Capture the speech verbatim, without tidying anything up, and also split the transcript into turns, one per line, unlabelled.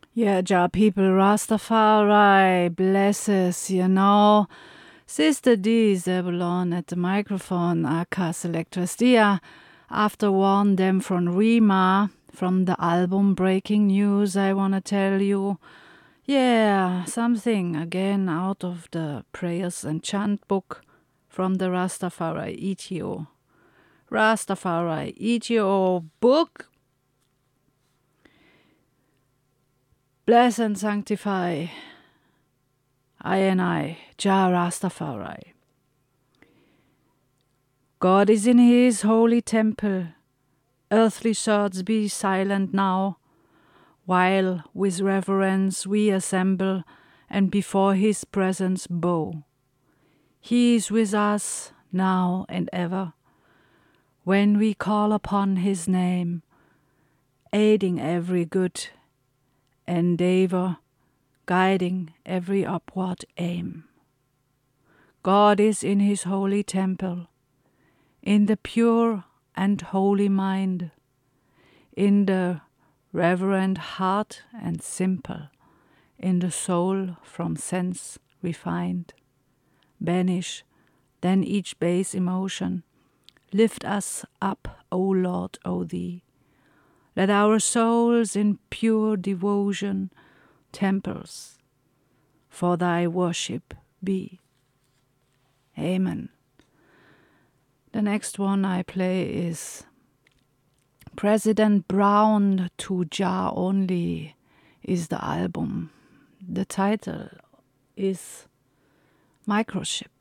Yeah, Jah people, Rastafari blesses, you know. Sister D Zebulon at the microphone, aka Selectress Dia. After one them from Rima, from the album Breaking News, I wanna tell you. Yeah, something again out of the Prayers and Chant book from the Rastafari E T O. Rastafari E T O book. Bless and sanctify I and I, Jah Rastafari. God is in his holy temple. Earthly thoughts be silent now, while with reverence we assemble and before his presence bow. He is with us now and ever, when we call upon his name, aiding every good endeavor, guiding every upward aim. God is in his holy temple, in the pure and holy mind, in the reverent heart and simple, in the soul from sense refined. Banish then each base emotion, lift us up, O Lord, O Thee. Let our souls in pure devotion temples for Thy worship be. Amen. The next one I play is President Brown to Jah Only is the album. The title is Microchip.